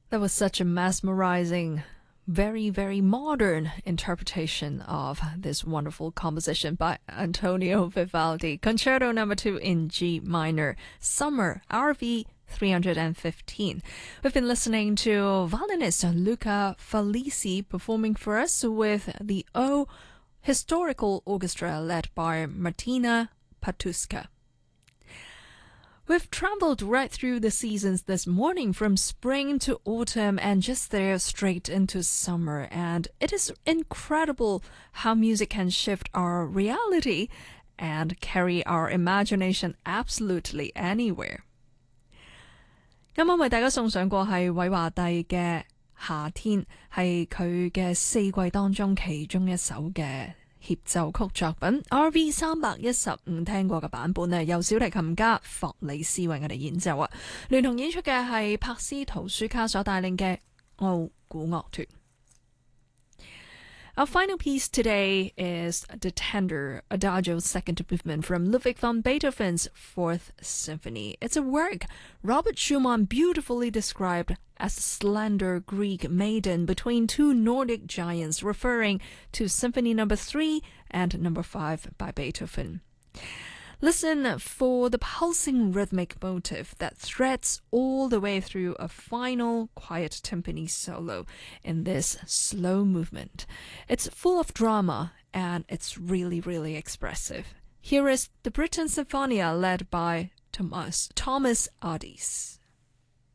That was such a mesmerizing, very, very modern interpretation of this wonderful composition by Antonio Vivaldi. Concerto number 2 in G minor, Summer, RV 315. We've been listening to violinist Luca Falici performing for us with the O Historical Orchestra led by Martina Patuska. We've traveled right through the seasons this morning, from spring to autumn and just there straight into summer. And it is incredible how music can shift our reality and carry our imagination absolutely anywhere. 啱啱為大家送上過係韋華第嘅夏天，係佢嘅四季當中其中一首嘅協奏曲作品 RV 315聽過嘅版本呢，由小提琴家霍里斯為我哋演奏啊，聯同演出嘅係柏斯圖舒卡所帶領嘅奧古樂團。Our final piece today is the Tender Adagio second movement from Ludwig van Beethoven's Fourth Symphony. It's a work Robert Schumann beautifully described as a slender Greek maiden between two Nordic giants, referring to Symphony No. 3 and No. 5 by Beethoven. Listen for the pulsing rhythmic motive that threads all the way through a final quiet timpani solo in this slow movement. It's full of drama and it's really, really expressive. Here is the Britten Sinfonia led by Thomas Adis.